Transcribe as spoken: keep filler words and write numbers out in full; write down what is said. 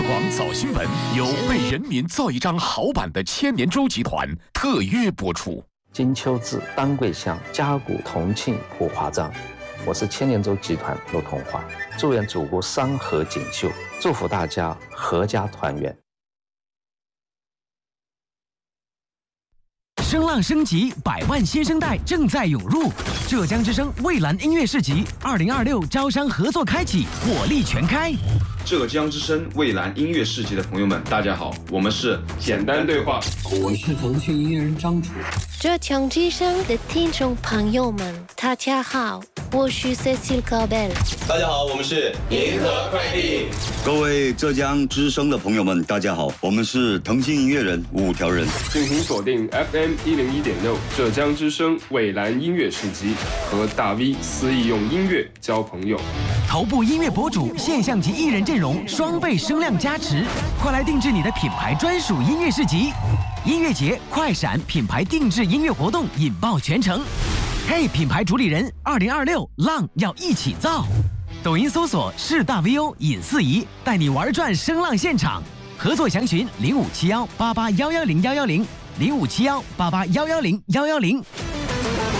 广早新闻由为人民造一张好版的千年舟集团特约播出。 金秋至，丹桂香，嘉谷同庆普华章。我是千年舟集团陆同华，祝愿祖国山河锦绣，祝福大家阖家团圆。 声浪升级，百万新生代正在涌入。浙江之声蔚蓝音乐市集二零二六招商合作开启，火力全开。 浙江之声蔚蓝音乐市集的朋友们，大家好，我们是简单对话， 我是腾讯音乐人张楚。 浙江之声的听众朋友们，大家好，我是 Cecile Caubel。 大家好，我们是银河快递。 各位浙江之声的朋友们，大家好，我们是腾讯音乐人五条人。 敬请锁定 F M 一零一点六浙江之声蔚蓝音乐市集，和大 V 肆意用音乐交朋友。 头部音乐博主、现象级艺人阵容双倍声量加持，快来定制你的品牌专属音乐市集。音乐节快闪品牌定制音乐活动引爆全城。嘿，品牌主理人，二零二六浪要一起造。抖音搜索是大 V O 尹四仪，带你玩转声浪现场。合作详询零五七幺八八幺幺零幺幺零零五七幺八八幺幺零幺幺零。